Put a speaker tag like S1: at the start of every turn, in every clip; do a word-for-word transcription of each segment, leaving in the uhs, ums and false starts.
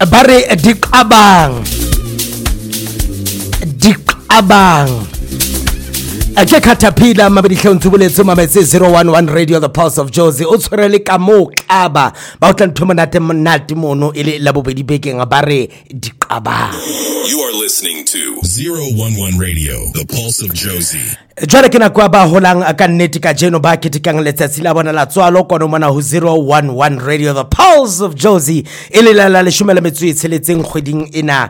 S1: bare diqabang diqabang Ake Caterpillar mabedi hlontsubuletse mametse zero one one Radio the Pulse of Jozi o tshwerele ka mo qaba ba o tla nthomonate monate mono ile la bobedi bekeng bare diqabang.
S2: You are listening to zero one one Radio the Pulse of Jozi.
S1: Jwale ke nakwa ba holang ka nnete ka jeno ba ketekang letsatsi la bona la tswalo kono mona ho zero one one Radio the Pulse of Jozi ile la la leshome le metso e tsheletseng kgweding ena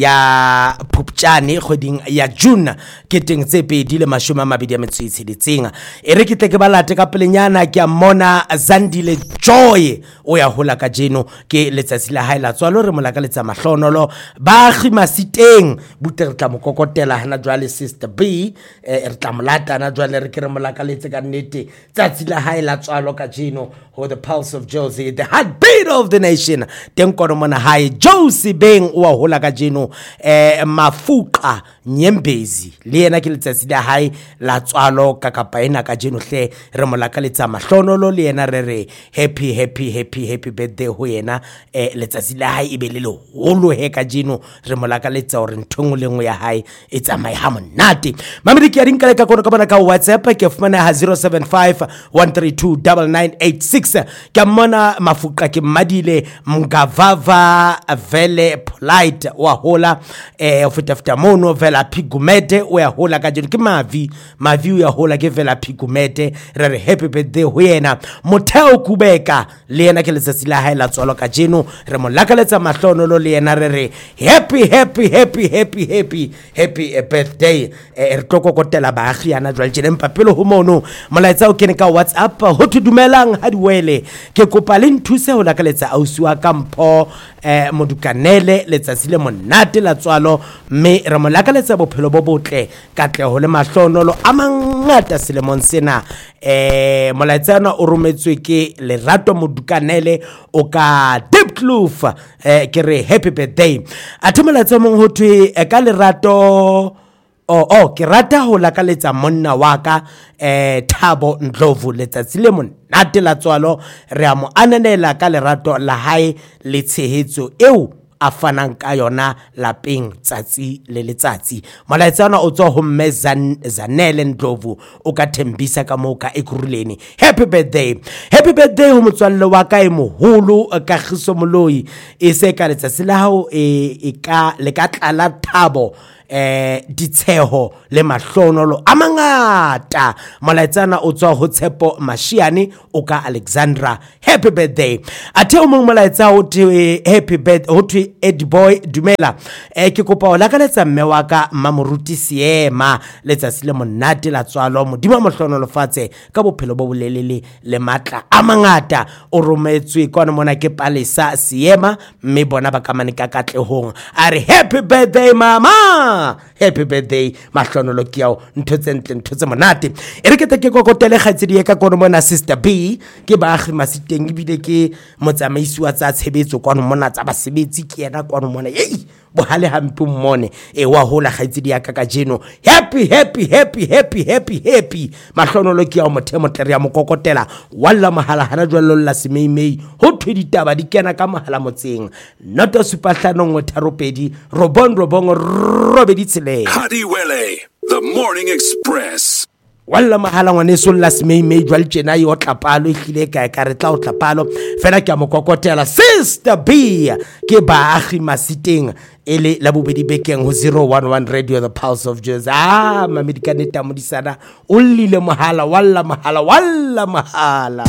S1: ya Phupjane kgweding ya June ke teng tse pedi le mashome a mabedi a metso e tsheletseng e re ke tle ke balate ka pelenyana ke a mona Zandile Joy o ya hola ka jeno ke letsatsi la hae la tswalo re molaka letsa mahlonolo ba khimasiteng butle re tla mokokotela hana jwale Sister B e re tla molata na jwale re ke re molaka letse ka nnete tsatsi la hae la tswalo ka jeno ho the Pulse of Jozi the heartbeat of the nation teng kono mona hae Jozi beng o hola ka jeno eh Mafuqa Nyembezi le yena ke letsatsi la hae la tswalo ka kapa ena ka jeno hle re molaka letsa mahlonolo le yena re re happy happy happy happy birthday ho yena eh letsatsi la hae e be le le holo he ka jeno re molaka letsa hore nthong le ngwe ya hae e tsamaye ha monate mamedi ke a dinka le ka kono ka bana ka WhatsApp ke fumana ha zero seven five one three two nine nine eight six ke mona Mafuqa ke Madile Mngavava Vele Polite wa hola eh ofitafita mono Vela Pigumete o ya hola ka jeno ke mavi mavi ya hola ke Vela Pigumete re re happy birthday ho yena Motheo Kubeka le yena ke letsatsi la hae la tswalo ka jeno re mo lakaletsa mahlonolo le yena re re happy happy happy happy happy happy birthday e re tlokokotela baagi yana jwale tjena mpapelo ho mono molaetsa o kene ka WhatsApp ho thu dumelang ha diwele ke kopa le nthuse ho lakaletsa ausi wa Kampho eh Modukanele letsatsi le monate la tswalo mme re mo lakaletsa bophelo bo botle katleho le mahlonolo a mangata selemong sena eh molaetsana o rometswe ke Lerato Modukanele o ka Diepkloof eh ke re happy birthday a thomelaetsa mong ho thwe ka Lerato Oh oh ke rata ho lakaletsa monna wa ka eh Thabo Ndlovu letsatsi le monate la tswalo re a mo ananela ka lerato la hae le tshehetso eo a fanang ka yona lapeng tsatsi le letsatsi molaetsana o tswa ho mme Zanele Ndlovu o ka Thembisa ka mo ka Ekuruleni happy birthday happy birthday ho motswalle wa ka e moholo ka Khiso Moloi e se ka letsatsi la hao e ka le ka tlala Thabo eh ditsheho le mahlonolo a mangata molaetsana o tswa ho Tshepo Mashiane o ka Alexandra happy birthday athe o mong molaetsa o thwe happy birthday ho thwe Ed Boy dumela eh ke kopa o lakaletsa mme wa ka Mamoruti Siema letsatsi le monate la tswalo modimo mohlonolo fatse ka bophelo bo bolelele le matla a mangata o rometswe kwana mona ke Palesa Siema mme bona ba kamane ka katlehong a re happy birthday mama happy birthday mahlonolo ke yao ntho tsentle ntho tse monate e re ke te ke kokotele khatsedi ka kono mona Sister B ke baagi masiteng ebile ke motsamaisi wa tsa tshebetso kono mona tsa basebetsi ke yena kono mona ei bohale hampe mmone e wa hola khatsedi ya ka ka jeno happy happy happy happy happy happy mahlonolo ke yao mothemo tle ya mokokotela walla mahala hana jwallo la semeimei ho thwe ditaba di kena ka mahala motseng noto supahlano ngwe tharopedi robon robong robedi tsele
S2: Hadiwele the Morning Express.
S1: walla mahala ngwane solla semeimei jwale tjena yo tlapalo ehlile ka ka re tla o tlapalo fela ke a mokokotela Sister B ke baagi masiteng ele la bobedi bekeng ho zero one one Radio the Pulse of Jozi ah mamedi ka neta modisana o lile mahala walla mahala walla mahala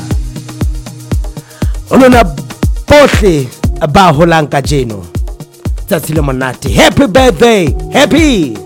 S1: olona bohle ba holang ka jeno tsatsi le monate happy birthday happy